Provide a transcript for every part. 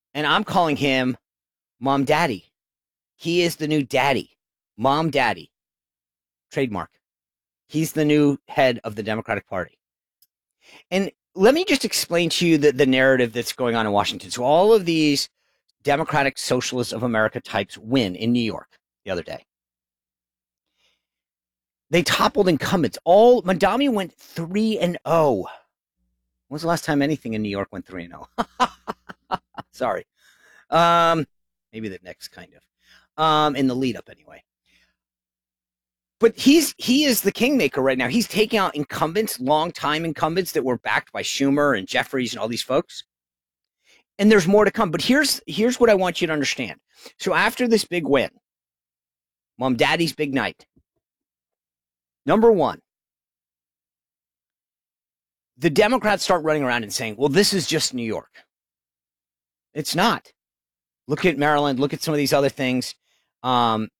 And I'm calling him Mom Daddy. He is the new daddy. Mom Daddy. Trademark. He's the new head of the Democratic Party. And let me just explain to you the narrative that's going on in Washington. So all of these Democratic Socialists of America types win in New York the other day. They toppled incumbents. Mamdani went 3-0. When was the last time anything in New York went 3-0? Sorry. Maybe the next kind of. In the lead up anyway. But he is the kingmaker right now. He's taking out incumbents, long-time incumbents that were backed by Schumer and Jeffries and all these folks. And there's more to come. But here's what I want you to understand. So after this big win, Mom Daddy's big night, number one, the Democrats start running around and saying, well, this is just New York. It's not. Look at Maryland. Look at some of these other things. And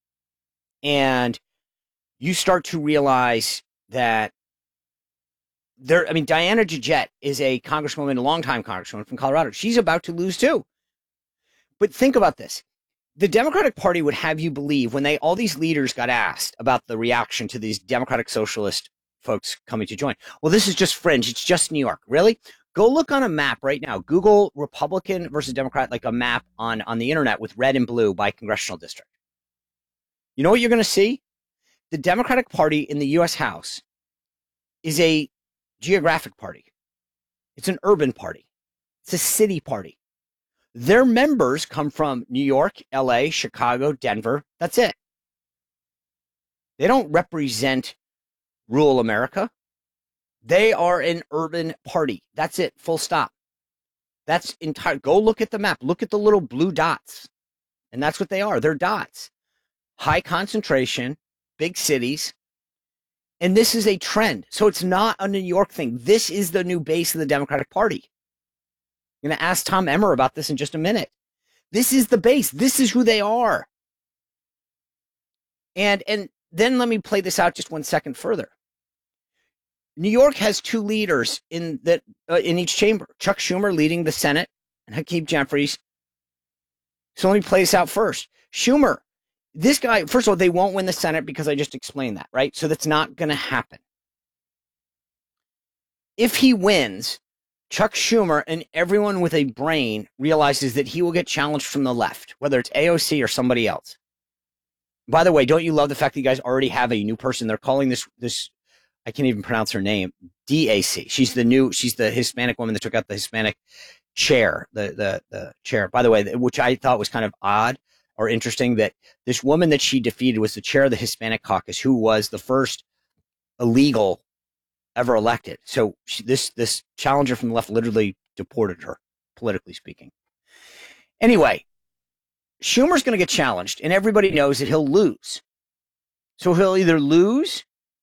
you start to realize that Diana DeJet is a congresswoman, a longtime congresswoman from Colorado. She's about to lose too. But think about this. The Democratic Party would have you believe when all these leaders got asked about the reaction to these Democratic Socialist folks coming to join. Well, this is just fringe. It's just New York. Really? Go look on a map right now. Google Republican versus Democrat, like a map on the internet with red and blue by congressional district. You know what you're going to see? The Democratic Party in the U.S. House is a geographic party. It's an urban party. It's a city party. Their members come from New York, L.A., Chicago, Denver. That's it. They don't represent rural America. They are an urban party. That's it. Full stop. That's entire. Go look at the map. Look at the little blue dots. And that's what they are. They're dots. High concentration. Big cities, and this is a trend. So it's not a New York thing. This is the new base of the Democratic Party. I'm going to ask Tom Emmer about this in just a minute. This is the base. This is who they are. And then let me play this out just 1 second further. New York has two leaders in each chamber. Chuck Schumer leading the Senate and Hakeem Jeffries. So let me play this out first. Schumer. This guy, first of all, they won't win the Senate because I just explained that, right? So that's not going to happen. If he wins, Chuck Schumer and everyone with a brain realizes that he will get challenged from the left, whether it's AOC or somebody else. By the way, don't you love the fact that you guys already have a new person? They're calling this I can't even pronounce her name, DAC. She's the Hispanic woman that took out the Hispanic chair, the chair. By the way, which I thought was kind of odd. Or interesting that this woman that she defeated was the chair of the Hispanic caucus, who was the first illegal ever elected. So this challenger from the left literally deported her, politically speaking. Anyway, Schumer's going to get challenged, and everybody knows that he'll lose. So he'll either lose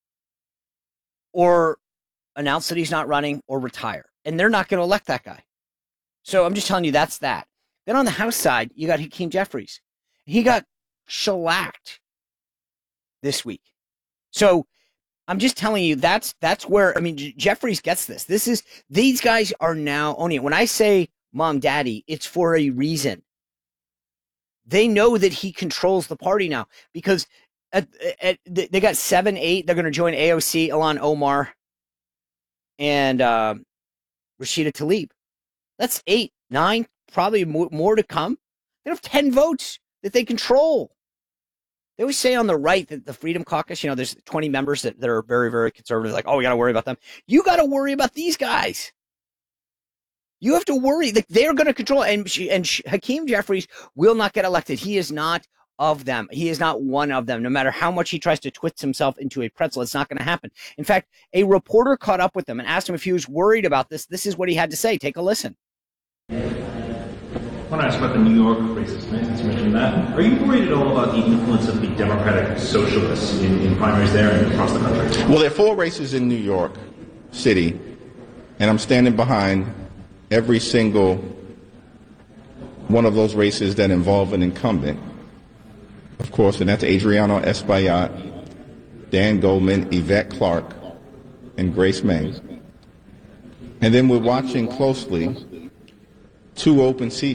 or announce that he's not running or retire. And they're not going to elect that guy. So I'm just telling you that's that. Then on the House side, you got Hakeem Jeffries. He got shellacked this week. So I'm just telling you that's where, Jeffries gets this. These guys are now owning it. When I say Mom Daddy, it's for a reason. They know that he controls the party now because they got 7, 8. They're going to join AOC, Ilhan Omar, and Rashida Tlaib. That's 8, 9, probably more to come. They have 10 votes that they control. They always say on the right that the Freedom Caucus, there's 20 members that are very, very conservative. Like, we got to worry about them. You got to worry about these guys. You have to worry. Like, they're going to control. And Hakeem Jeffries will not get elected. He is not of them. He is not one of them. No matter how much he tries to twist himself into a pretzel, it's not going to happen. In fact, a reporter caught up with him and asked him if he was worried about this. This is what he had to say. Take a listen. I want to ask about the New York races, since you mentioned that. Are you worried at all about the influence of the Democratic Socialists in primaries there and across the country? Well, there are 4 races in New York City, and I'm standing behind every single one of those races that involve an incumbent, of course, and that's Adriano Espaillat, Dan Goldman, Yvette Clarke, and Grace Meng. And then we're watching closely 2 open seats